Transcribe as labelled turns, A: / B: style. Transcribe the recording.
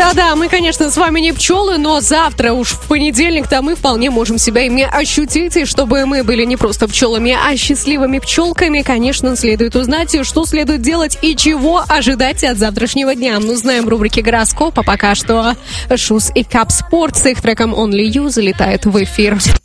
A: Да-да, мы, конечно, с вами не пчелы, но завтра уж в понедельник-то мы вполне можем себя ими ощутить. И чтобы мы были не просто пчелами, а счастливыми пчелками, конечно, следует узнать, что следует делать и чего ожидать от завтрашнего дня. Узнаем в рубрике «Гороскоп», а пока что Shoes и Cup Sport с их треком Only You залетает в эфир.